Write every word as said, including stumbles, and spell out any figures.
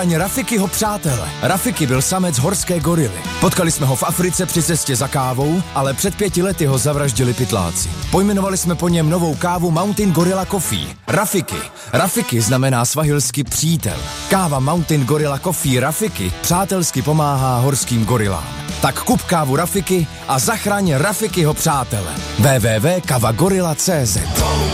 Rafikyho přátele. Rafiki byl samec horské gorily. Potkali jsme ho v Africe při cestě za kávou, ale před pěti lety ho zavraždili pytláci. Pojmenovali jsme po něm novou kávu Mountain Gorilla Coffee. Rafiki. Rafiki znamená svahilsky přítel. Káva Mountain Gorilla Coffee Rafiki přátelsky pomáhá horským gorilám. Tak kup kávu Rafiki a zachraň Rafikyho přátele. w w w tečka kava gorilla tečka cé zet